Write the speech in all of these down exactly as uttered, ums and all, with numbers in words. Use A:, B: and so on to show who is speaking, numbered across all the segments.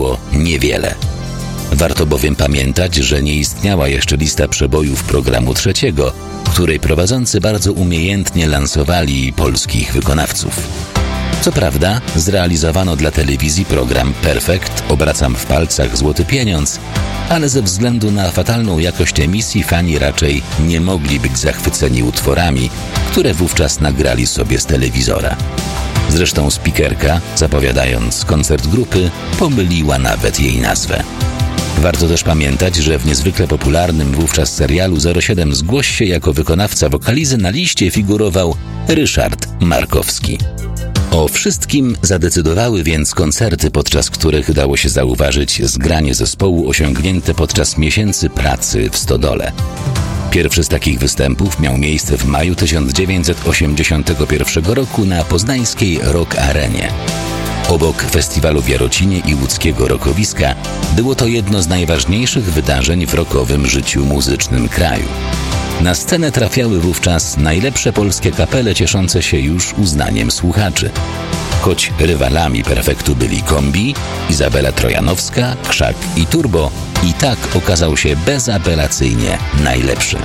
A: było niewiele. Warto bowiem pamiętać, że nie istniała jeszcze lista przebojów programu trzeciego, której prowadzący bardzo umiejętnie lansowali polskich wykonawców. Co prawda, zrealizowano dla telewizji program Perfekt, Obracam w palcach złoty pieniądz, ale ze względu na fatalną jakość emisji fani raczej nie mogli być zachwyceni utworami, które wówczas nagrali sobie z telewizora. Zresztą spikerka, zapowiadając koncert grupy, pomyliła nawet jej nazwę. Warto też pamiętać, że w niezwykle popularnym wówczas serialu zero siedem Zgłoś się jako wykonawca wokalizy na liście figurował Ryszard Markowski. O wszystkim zadecydowały więc koncerty, podczas których dało się zauważyć zgranie zespołu osiągnięte podczas miesięcy pracy w stodole. Pierwszy z takich występów miał miejsce w maju tysiąc dziewięćset osiemdziesiątego pierwszego roku na poznańskiej Rock Arenie. Obok festiwalu w Jarocinie i łódzkiego Rockowiska było to jedno z najważniejszych wydarzeń w rockowym życiu muzycznym kraju. Na scenę trafiały wówczas najlepsze polskie kapele cieszące się już uznaniem słuchaczy. Choć rywalami Perfektu byli Kombi, Izabela Trojanowska, Krzak i Turbo, i tak okazał się bezapelacyjnie najlepszy.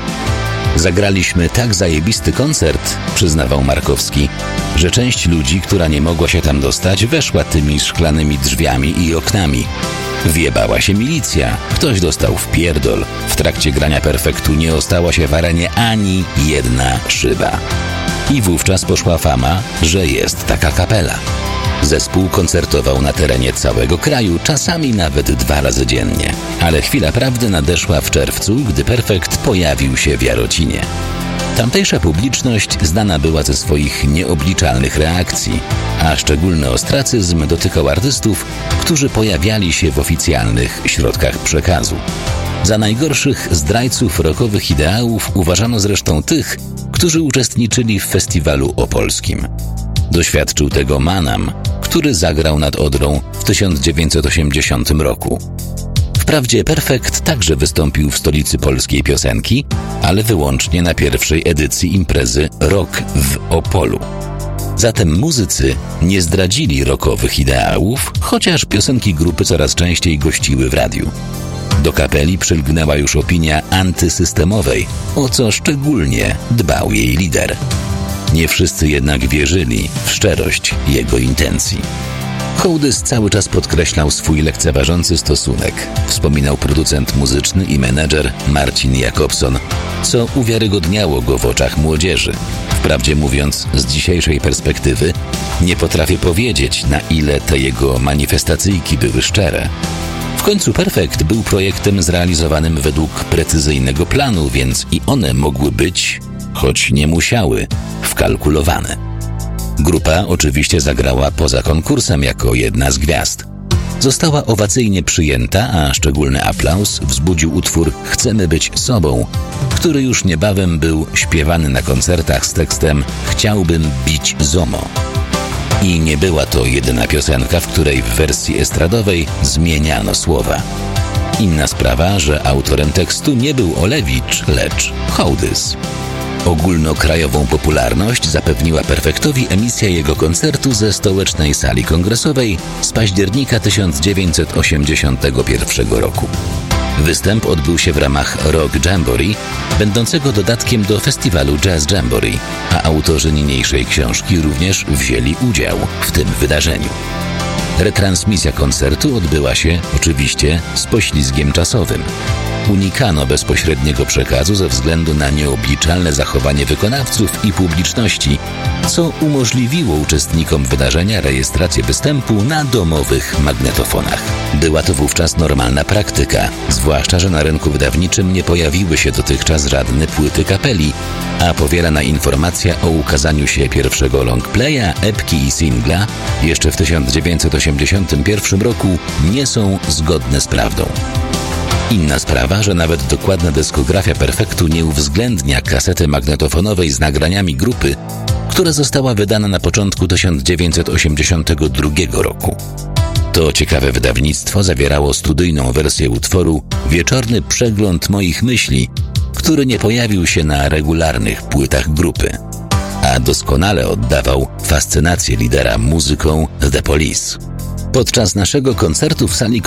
A: Zagraliśmy tak zajebisty koncert, przyznawał Markowski, że część ludzi, która nie mogła się tam dostać, weszła tymi szklanymi drzwiami i oknami. Wjebała się milicja, ktoś dostał wpierdol. W trakcie grania Perfektu nie ostała się w arenie ani jedna szyba. I wówczas poszła fama, że jest taka kapela. Zespół koncertował na terenie całego kraju, czasami nawet dwa razy dziennie. Ale chwila prawdy nadeszła w czerwcu, gdy Perfekt pojawił się w Jarocinie. Tamtejsza publiczność znana była ze swoich nieobliczalnych reakcji, a szczególny ostracyzm dotykał artystów, którzy pojawiali się w oficjalnych środkach przekazu. Za najgorszych zdrajców rockowych ideałów uważano zresztą tych, którzy uczestniczyli w festiwalu opolskim. Doświadczył tego Manam, który zagrał nad Odrą w tysiąc dziewięćset osiemdziesiątym roku. Wprawdzie Perfekt także wystąpił w stolicy polskiej piosenki, ale wyłącznie na pierwszej edycji imprezy Rock w Opolu. Zatem muzycy nie zdradzili rockowych ideałów, chociaż piosenki grupy coraz częściej gościły w radiu. Do kapeli przylgnęła już opinia antysystemowej, o co szczególnie dbał jej lider. Nie wszyscy jednak wierzyli w szczerość jego intencji. Hołdys cały czas podkreślał swój lekceważący stosunek, wspominał producent muzyczny i menedżer Marcin Jakobson, co uwiarygodniało go w oczach młodzieży. Wprawdzie mówiąc, z dzisiejszej perspektywy nie potrafię powiedzieć, na ile te jego manifestacyjki były szczere. W końcu Perfekt był projektem zrealizowanym według precyzyjnego planu, więc i one mogły być, choć nie musiały, wkalkulowane. Grupa oczywiście zagrała poza konkursem jako jedna z gwiazd. Została owacyjnie przyjęta, a szczególny aplauz wzbudził utwór Chcemy być sobą, który już niebawem był śpiewany na koncertach z tekstem Chciałbym bić zomo. I nie była to jedyna piosenka, w której w wersji estradowej zmieniano słowa. Inna sprawa, że autorem tekstu nie był Olewicz, lecz Hołdys. Ogólnokrajową popularność zapewniła Perfektowi emisja jego koncertu ze stołecznej sali kongresowej z października tysiąc dziewięćset osiemdziesiątego pierwszego roku. Występ odbył się w ramach Rock Jamboree, będącego dodatkiem do festiwalu Jazz Jamboree, a autorzy niniejszej książki również wzięli udział w tym wydarzeniu. Retransmisja koncertu odbyła się, oczywiście, z poślizgiem czasowym. Unikano bezpośredniego przekazu ze względu na nieobliczalne zachowanie wykonawców i publiczności, co umożliwiło uczestnikom wydarzenia rejestrację występu na domowych magnetofonach. Była to wówczas normalna praktyka, zwłaszcza że na rynku wydawniczym nie pojawiły się dotychczas żadne płyty kapeli, a powielana informacja o ukazaniu się pierwszego longplaya, epki i singla jeszcze w tysiąc dziewięćset osiemdziesiątym pierwszym roku nie są zgodne z prawdą. Inna sprawa, że nawet dokładna dyskografia Perfektu nie uwzględnia kasety magnetofonowej z nagraniami grupy, która została wydana na początku tysiąc dziewięćset osiemdziesiątego drugiego roku. To ciekawe wydawnictwo zawierało studyjną wersję utworu Wieczorny przegląd moich myśli, który nie pojawił się na regularnych płytach grupy, a doskonale oddawał fascynację lidera muzyką The Police. Podczas naszego koncertu w sali